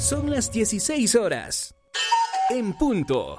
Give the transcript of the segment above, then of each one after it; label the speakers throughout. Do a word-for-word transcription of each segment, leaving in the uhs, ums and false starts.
Speaker 1: Son las dieciséis horas. En punto.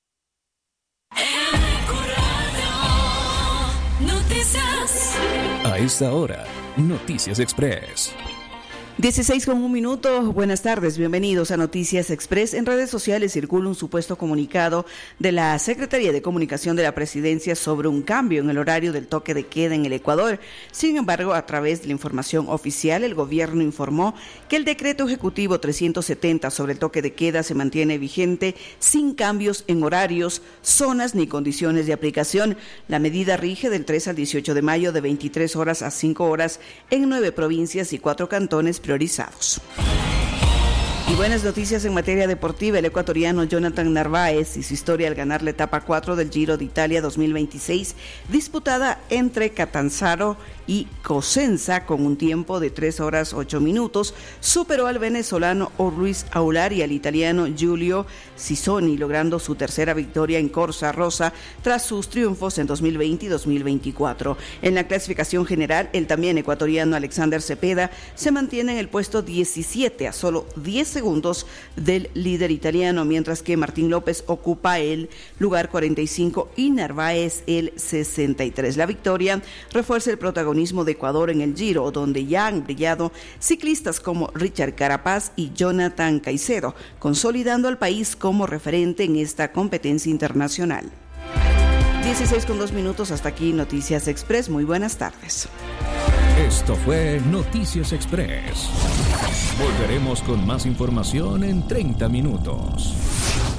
Speaker 2: Noticias.
Speaker 1: A esta hora, Noticias Express.
Speaker 3: dieciséis con un minuto, buenas tardes, bienvenidos a Noticias Express. En redes sociales circula un supuesto comunicado de la Secretaría de Comunicación de la Presidencia sobre un cambio en el horario del toque de queda en el Ecuador. Sin embargo, a través de la información oficial, el gobierno informó que el decreto ejecutivo trescientos setenta sobre el toque de queda se mantiene vigente sin cambios en horarios, zonas ni condiciones de aplicación. La medida rige del tres al dieciocho de mayo de veintitrés horas a cinco horas en nueve provincias y cuatro cantones priorizados. Y buenas noticias en materia deportiva. El ecuatoriano Jonathan Narváez y su historia al ganar la etapa cuatro del Giro de Italia dos mil veintiséis, disputada entre Catanzaro y Cosenza con un tiempo de tres horas ocho minutos, superó al venezolano Luis Aular y al italiano Giulio Cicconi, logrando su tercera victoria en Corsa Rosa tras sus triunfos en dos mil veinte y dos mil veinticuatro. En la clasificación general, el también ecuatoriano Alexander Cepeda se mantiene en el puesto diecisiete a solo diez segundos del líder italiano, mientras que Martín López ocupa el lugar cuarenta y cinco y Narváez el sesenta y tres. La victoria refuerza el protagonismo de Ecuador en el Giro, donde ya han brillado ciclistas como Richard Carapaz y Jonathan Caicedo, consolidando al país como referente en esta competencia internacional. dieciséis con dos minutos, hasta aquí Noticias Express. Muy buenas tardes.
Speaker 1: Esto fue Noticias Express. Volveremos con más información en treinta minutos.